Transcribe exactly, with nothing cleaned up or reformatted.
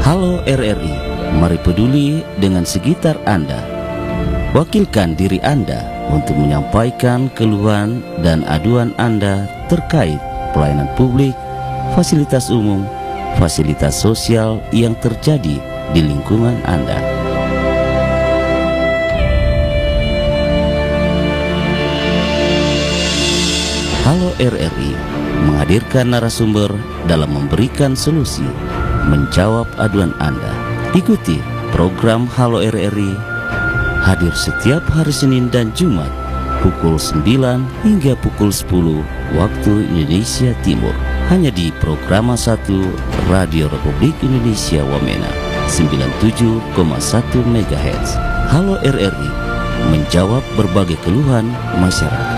Halo R R I, mari peduli dengan sekitar Anda. Wakilkan diri Anda untuk menyampaikan keluhan dan aduan Anda terkait pelayanan publik, fasilitas umum, fasilitas sosial yang terjadi di lingkungan Anda. Halo R R I menghadirkan narasumber dalam memberikan solusi, menjawab aduan Anda. Ikuti program Halo R R I, hadir setiap hari Senin dan Jumat pukul sembilan hingga pukul sepuluh waktu Indonesia Timur, hanya di Programa satu Radio Republik Indonesia Wamena sembilan puluh tujuh koma satu megahertz. Halo R R I, menjawab berbagai keluhan masyarakat.